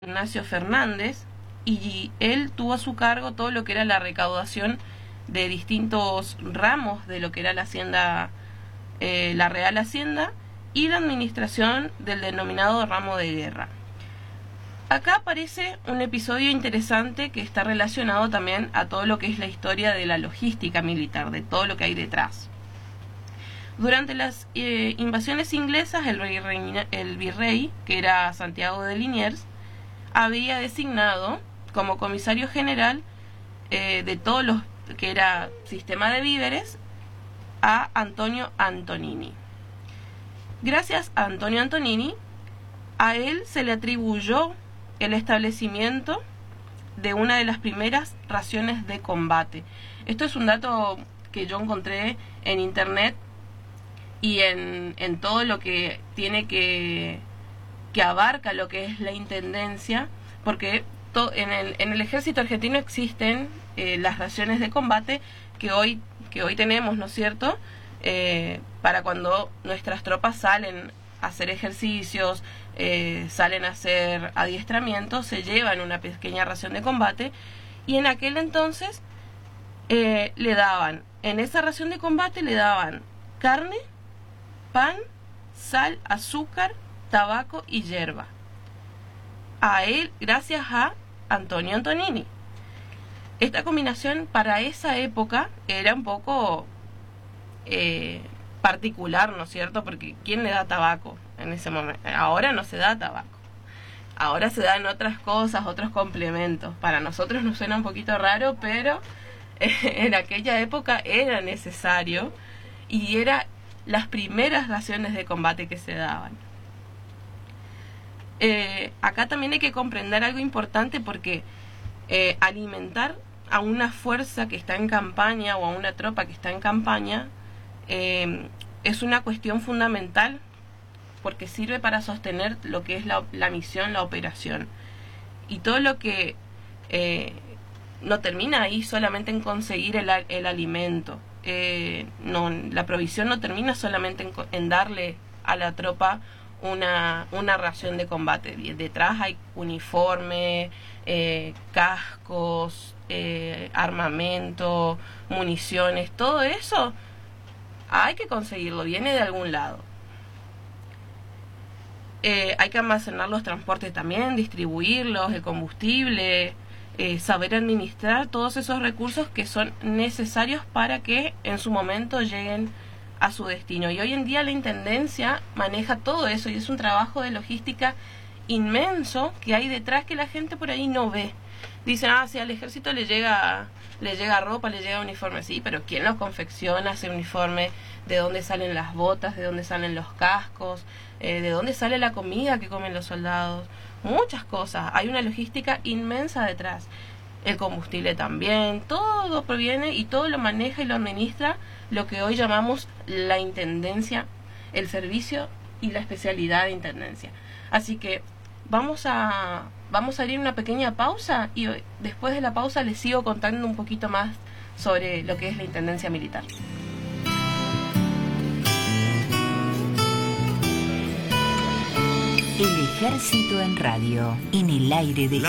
Ignacio Fernández, y él tuvo a su cargo todo lo que era la recaudación de distintos ramos de lo que era la hacienda, la Real Hacienda, y la administración del denominado ramo de guerra. Acá aparece un episodio interesante que está relacionado también a todo lo que es la historia de la logística militar, de todo lo que hay detrás. Durante las invasiones inglesas, el virrey, que era Santiago de Liniers, había designado como comisario general de todo lo que era sistema de víveres a Antonio Antonini. Gracias a Antonio Antonini, a él se le atribuyó el establecimiento de una de las primeras raciones de combate. Esto es un dato que yo encontré en internet y en todo lo que tiene que abarca lo que es la intendencia, porque en el ejército argentino existen las raciones de combate que hoy tenemos, ¿no es cierto? Para cuando nuestras tropas salen a hacer ejercicios, salen a hacer adiestramientos, se llevan una pequeña ración de combate, y en aquel entonces en esa ración de combate le daban carne, pan, sal, azúcar, tabaco y hierba. A él, gracias a Antonio Antonini. Esta combinación para esa época era un poco particular, ¿no es cierto? Porque ¿quién le da tabaco en ese momento? Ahora no se da tabaco. Ahora se dan otras cosas, otros complementos. Para nosotros nos suena un poquito raro, pero en aquella época era necesario y era las primeras raciones de combate que se daban. Acá también hay que comprender algo importante, porque alimentar a una fuerza que está en campaña o a una tropa que está en campaña es una cuestión fundamental, porque sirve para sostener lo que es la misión, la operación. Y todo lo que no termina ahí solamente en conseguir el alimento. La provisión no termina solamente en darle a la tropa una ración de combate. Detrás hay uniforme, cascos, armamento, municiones, todo eso hay que conseguirlo, viene de algún lado. Hay que almacenar los transportes también, distribuirlos, el combustible, saber administrar todos esos recursos que son necesarios para que en su momento lleguen a su destino. Y hoy en día la intendencia maneja todo eso, y es un trabajo de logística inmenso que hay detrás, que la gente por ahí no ve. Dicen, si al ejército le llega ropa, le llega uniforme. Sí, pero ¿quién los confecciona ese uniforme? ¿De dónde salen las botas? ¿De dónde salen los cascos? ¿De dónde sale la comida que comen los soldados? Muchas cosas. Hay una logística inmensa detrás. El combustible también. Todo proviene y todo lo maneja y lo administra lo que hoy llamamos la intendencia, el servicio y la especialidad de intendencia. Así que vamos a ir a una pequeña pausa, y después de la pausa les sigo contando un poquito más sobre lo que es la intendencia militar. El ejército en radio, en el aire de